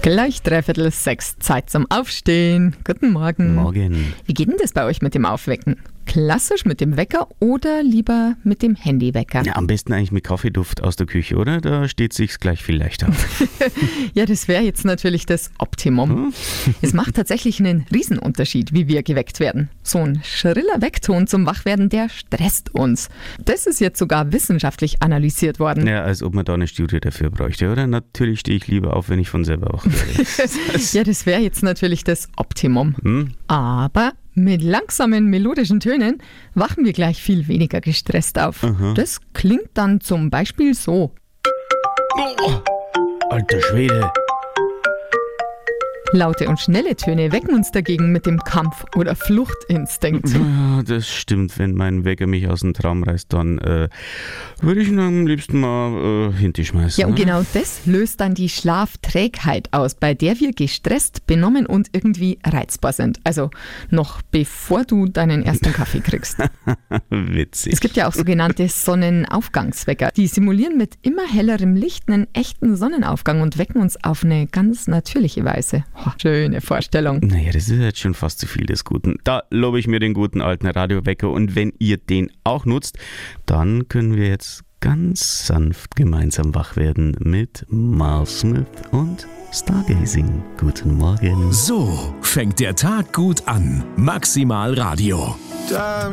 Gleich 5:45, Zeit zum Aufstehen. Guten Morgen. Morgen. Wie geht denn das bei euch mit dem Aufwecken? Klassisch mit dem Wecker oder lieber mit dem Handywecker? Ja, am besten eigentlich mit Kaffeeduft aus der Küche, oder? Da steht sich's gleich viel leichter. Ja, das wäre jetzt natürlich das Optimum. Es macht tatsächlich einen Riesenunterschied, wie wir geweckt werden. So ein schriller Weckton zum Wachwerden, der stresst uns. Das ist jetzt sogar wissenschaftlich analysiert worden. Ja, als ob man da eine Studie dafür bräuchte, oder? Natürlich stehe ich lieber auf, wenn ich von selber wach werde. Ja, das wäre jetzt natürlich das Optimum. Aber mit langsamen melodischen Tönen wachen wir gleich viel weniger gestresst auf. Das klingt dann zum Beispiel so. Oh, alter Schwede. Laute und schnelle Töne wecken uns dagegen mit dem Kampf- oder Fluchtinstinkt. Ja, das stimmt. Wenn mein Wecker mich aus dem Traum reißt, dann würde ich ihn am liebsten mal hinterschmeißen. Ja, und genau das löst dann die Schlafträgheit aus, bei der wir gestresst, benommen und irgendwie reizbar sind. Also noch bevor du deinen ersten Kaffee kriegst. Witzig. Es gibt ja auch sogenannte Sonnenaufgangswecker. Die simulieren mit immer hellerem Licht einen echten Sonnenaufgang und wecken uns auf eine ganz natürliche Weise. Oh, schöne Vorstellung. Naja, das ist jetzt schon fast zu viel des Guten. Da lobe ich mir den guten alten Radiowecker, und wenn ihr den auch nutzt, dann können wir jetzt ganz sanft gemeinsam wach werden mit Miles Smith und Stargazing. Guten Morgen. So fängt der Tag gut an. Maximal Radio.